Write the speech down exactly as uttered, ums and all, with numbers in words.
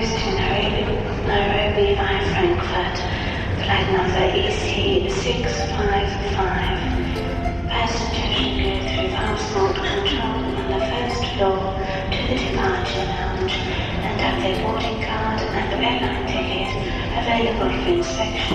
goes to Nairobi, Nairobi via Frankfurt. Flight number E C six five five. Passengers should go through passport control on the first floor to the departure lounge and have their boarding card and airline ticket available for inspection.